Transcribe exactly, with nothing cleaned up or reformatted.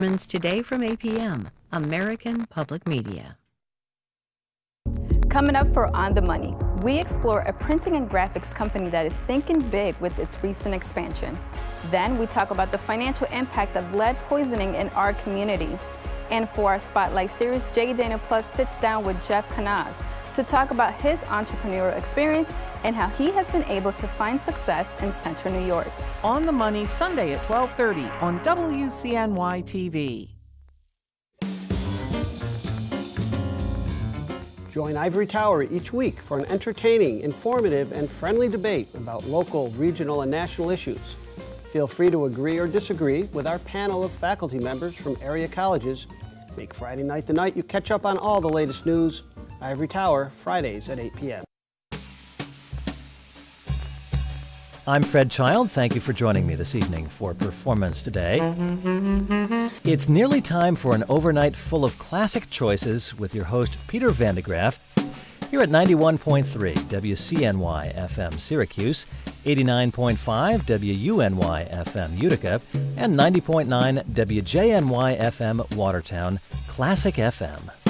Today from A P M, American Public Media. Coming up for On the Money, we explore a printing and graphics company that is thinking big with its recent expansion. Then we talk about the financial impact of lead poisoning in our community. And for our Spotlight series, Jay Dana Pluff sits down with Jeff Canaz to talk about his entrepreneurial experience and how he has been able to find success in Central New York. On the Money, Sunday at twelve thirty on W C N Y T V. Join Ivory Tower each week for an entertaining, informative, and friendly debate about local, regional, and national issues. Feel free to agree or disagree with our panel of faculty members from area colleges. Make Friday night the night you catch up on all the latest news. Ivory Tower, Fridays at eight p m I'm Fred Child. Thank you for joining me this evening for Performance Today. It's nearly time for an overnight full of classic choices with your host, Peter Van de Graaff, here at ninety-one point three W C N Y F M Syracuse, eighty-nine point five W U N Y F M Utica, and ninety point nine W J N Y F M Watertown, Classic F M.